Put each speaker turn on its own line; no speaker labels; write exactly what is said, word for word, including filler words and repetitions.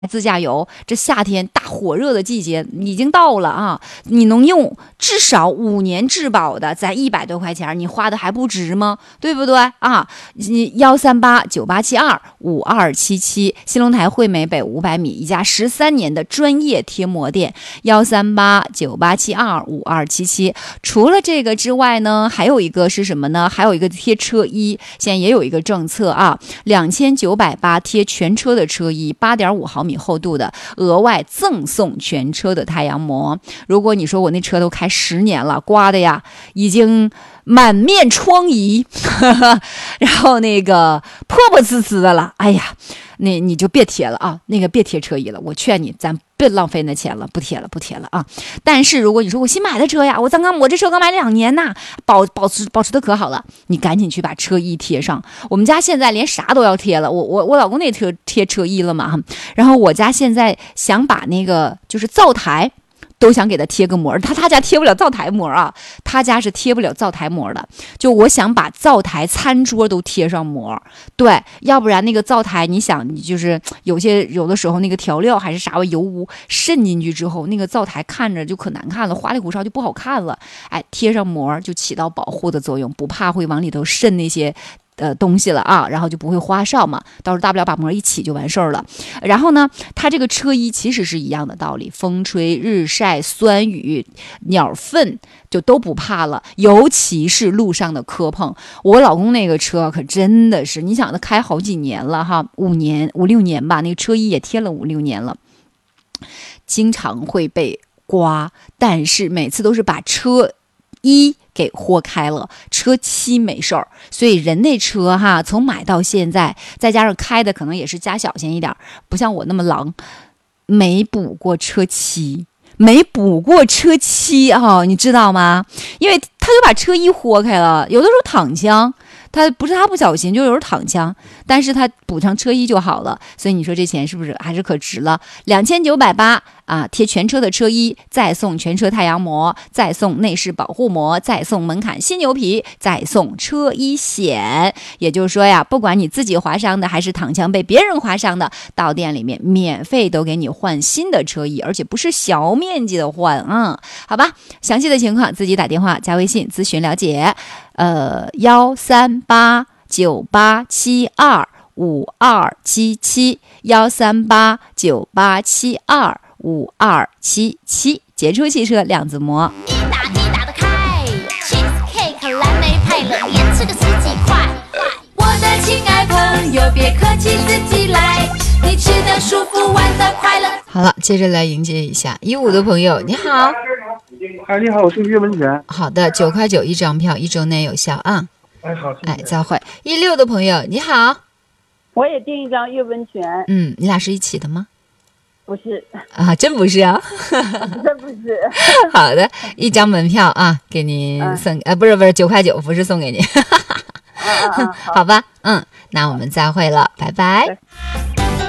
自驾游，这夏天大火热的季节已经到了啊！你能用至少五年质保的，在一百多块钱，你花的还不值吗？对不对啊？幺三八九八七二五二七七，新龙台惠美北五百米，一家十三年的专业贴膜店，幺三八九八七二五二七七。除了这个之外呢，还有一个是什么呢？还有一个贴车衣，现在也有一个政策啊，两千九百八贴全车的车衣，八点五毫米厚度的，额外赠送全车的太阳膜。如果你说我那车都开十年了，刮的呀已经满面疮痍，呵呵，然后那个破破呲呲的了，哎呀，那你就别贴了啊，那个别贴车衣了，我劝你咱别浪费那钱了，不贴了不贴了啊。但是如果你说我新买的车呀，我刚刚我这车刚买两年呐，保保持保持的可好了，你赶紧去把车衣贴上。我们家现在连啥都要贴了，我我我老公那车贴车衣了嘛，然后我家现在想把那个就是灶台都想给他贴个膜，他他家贴不了灶台膜啊，他家是贴不了灶台膜的。就我想把灶台餐桌都贴上膜，对，要不然那个灶台，你想，你就是有些有的时候那个调料还是啥油污渗进去之后，那个灶台看着就可难看了，花里胡哨就不好看了。哎，贴上膜就起到保护的作用，不怕会往里头渗那些呃东西了啊，然后就不会花哨嘛，到时候大不了把膜一起就完事儿了。然后呢，它这个车衣其实是一样的道理，风吹日晒酸雨鸟粪就都不怕了，尤其是路上的磕碰。我老公那个车可真的是，你想他开好几年了哈，五年五六年吧，那个车衣也贴了五六年了，经常会被刮，但是每次都是把车衣给豁开了，车漆没事儿。所以人那车哈，从买到现在，再加上开的可能也是加小心一点，不像我那么狼，没补过车漆，没补过车漆啊，你知道吗？因为他就把车衣豁开了，有的时候躺枪，他不是他不小心，就有时候躺枪，但是他补上车衣就好了。所以你说这钱是不是还是可值了？两千九百八啊，贴全车的车衣，再送全车太阳膜，再送内饰保护膜，再送门槛新牛皮，再送车衣险。也就是说呀，不管你自己划伤的还是躺枪被别人划伤的，到店里面免费都给你换新的车衣，而且不是小面积的换啊。好吧，详细的情况自己打电话加微信咨询了解。呃，幺三八九八七二五二七七，幺三八九八七二五二七七，杰出汽车量子膜。
一打一打的开 ，cheese cake 蓝莓派，冷连吃个十几块。我的亲爱朋友，别客气，自己来，你吃的舒服，玩的快乐。
好了，接着来迎接一下一五的朋友，你好。
哎，你好，我是岳文泉。
好的，九块九一张票，一周内有效啊。
哎，好，
哎，再会。一六的朋友，你好。
我也订一张岳温泉。
嗯，你俩是一起的吗？
不是
啊，真不是啊。
真不是。
好的，一张门票啊，给您送，呃、嗯，不是不是九块九，不是送给您。
啊啊啊好,
好吧，嗯，那我们再会了，拜拜。
对